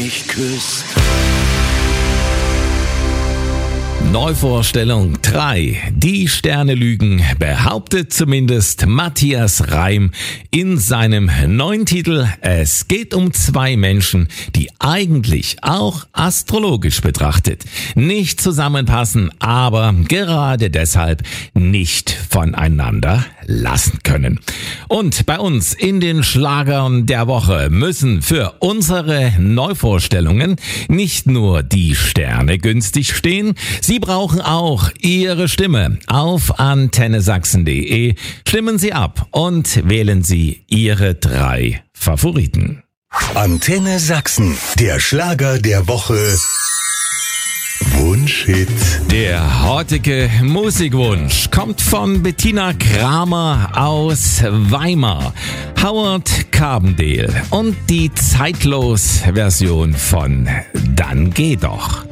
mich küsst. Neuvorstellung 3. Die Sterne lügen, behauptet zumindest Matthias Reim in seinem neuen Titel. Es geht um zwei Menschen, die eigentlich auch astrologisch betrachtet nicht zusammenpassen, aber gerade deshalb nicht voneinander lassen können. Und bei uns in den Schlagern der Woche müssen für unsere Neuvorstellungen nicht nur die Sterne günstig stehen, Sie brauchen auch Ihre Stimme. Auf antennesachsen.de stimmen Sie ab und wählen Sie Ihre 3 Favoriten. Antenne Sachsen, der Schlager der Woche. Wunschhit. Der heutige Musikwunsch kommt von Bettina Kramer aus Weimar, Howard Carbondale und die Zeitlos-Version von Dann geh doch.